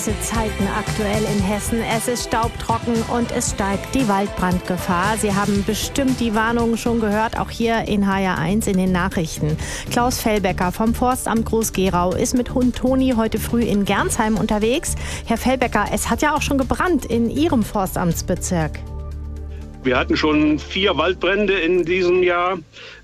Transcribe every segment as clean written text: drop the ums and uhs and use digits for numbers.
Zeiten aktuell in Hessen. Es ist staubtrocken und es steigt die Waldbrandgefahr. Sie haben bestimmt die Warnungen schon gehört, auch hier in HR1 in den Nachrichten. Klaus Fellbecker vom Forstamt Groß-Gerau ist mit Hund Toni heute früh in Gernsheim unterwegs. Herr Fellbecker, es hat ja auch schon gebrannt in Ihrem Forstamtsbezirk. Wir hatten schon 4 Waldbrände in diesem Jahr,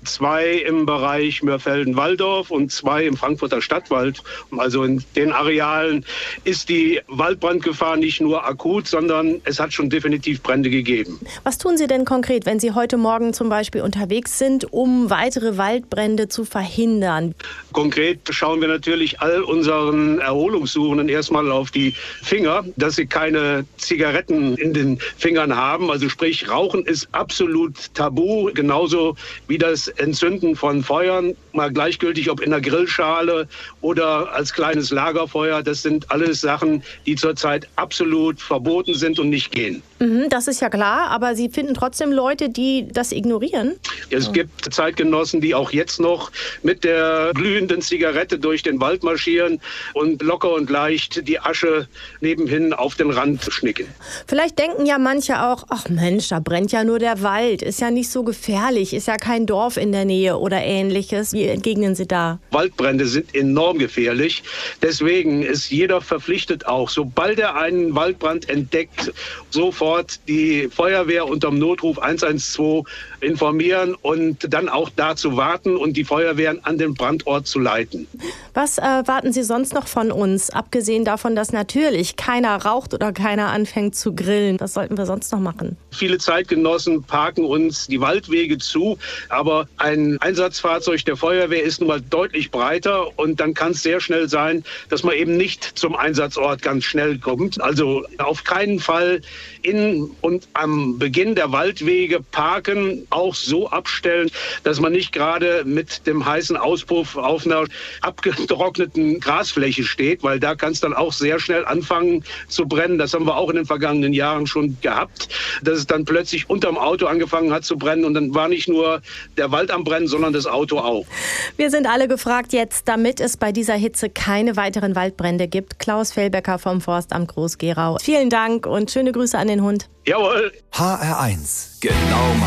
2 im Bereich Mörfelden-Walldorf und 2 im Frankfurter Stadtwald. Also in den Arealen ist die Waldbrandgefahr nicht nur akut, sondern es hat schon definitiv Brände gegeben. Was tun Sie denn konkret, wenn Sie heute Morgen zum Beispiel unterwegs sind, um weitere Waldbrände zu verhindern? Konkret schauen wir natürlich all unseren Erholungssuchenden erstmal auf die Finger, dass sie keine Zigaretten in den Fingern haben. Also sprich, Rauchen ist absolut tabu, genauso wie das Entzünden von Feuern, mal gleichgültig ob in der Grillschale oder als kleines Lagerfeuer. Das sind alles Sachen, die zurzeit absolut verboten sind und nicht gehen. Das ist ja klar, aber Sie finden trotzdem Leute, die das ignorieren? Es gibt Zeitgenossen, die auch jetzt noch mit der glühenden Zigarette durch den Wald marschieren und locker und leicht die Asche nebenhin auf den Rand schnicken. Vielleicht denken ja manche auch, ach Mensch, da brennt ja nur der Wald, ist ja nicht so gefährlich, ist ja kein Dorf in der Nähe oder Ähnliches. Wie entgegnen Sie da? Waldbrände sind enorm gefährlich. Deswegen ist jeder verpflichtet auch, sobald er einen Waldbrand entdeckt, sofort die Feuerwehr unterm Notruf 112 informieren und dann auch da zu warten und die Feuerwehren an den Brandort zu leiten. Was warten Sie sonst noch von uns, abgesehen davon, dass natürlich keiner raucht oder keiner anfängt zu grillen? Was sollten wir sonst noch machen? Viele Zeitgenossen parken uns die Waldwege zu, aber ein Einsatzfahrzeug der Feuerwehr ist nun mal deutlich breiter und dann kann es sehr schnell sein, dass man eben nicht zum Einsatzort ganz schnell kommt. Also auf keinen Fall in und am Beginn der Waldwege parken, auch so abstellen, dass man nicht gerade mit dem heißen Auspuff auf einer abgetrockneten Grasfläche steht, weil da kann es dann auch sehr schnell anfangen zu brennen. Das haben wir auch in den vergangenen Jahren schon gehabt, dass es dann plötzlich unterm Auto angefangen hat zu brennen und dann war nicht nur der Wald am Brennen, sondern das Auto auch. Wir sind alle gefragt jetzt, damit es bei dieser Hitze keine weiteren Waldbrände gibt. Klaus Fellbecker vom Forstamt Groß-Gerau. Vielen Dank und schöne Grüße an den Hund. Jawohl. HR1, genau